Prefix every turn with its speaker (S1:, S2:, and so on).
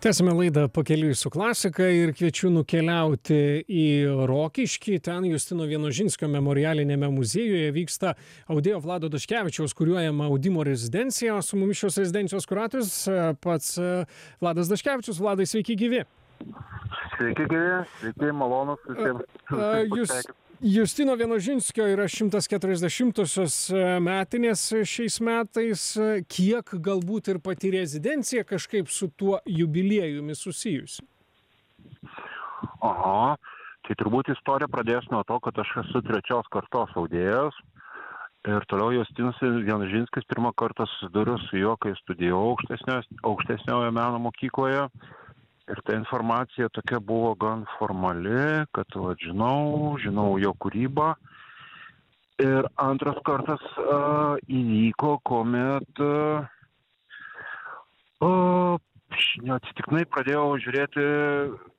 S1: Tęsime laidą Pakeliui su klasika ir kviečiu nukeliauti į Rokiškį. Ten Justino Vienožinskio memorialinėme muziejuje vyksta audėjo Vlado Daškevičiaus kuruojama audimo rezidencija. Su mumis šios rezidencijos kuratorius pats Vladas Daškevičius. Vladai, sveiki gyvi.
S2: Sveiki gyvi, sveiki, malonus visiems.
S1: Justino Vienožinskio yra 140-osios metinės šiais metais. Kiek galbūt ir pati rezidencija kažkaip su tuo jubiliejumi susijusi?
S2: Aha, tai turbūt istorija pradės nuo to, kad aš esu trečios kartos audėjas. Ir toliau Justinas Vienožinskis pirmą kartą susidūrė su juo, kai studijavau aukštesniojo meno mokykloje. Ir ta informacija tokia buvo gan formali, kad žinau jo kūrybą. Ir antras kartas įvyko, kuomet neatsitiktinai pradėjau žiūrėti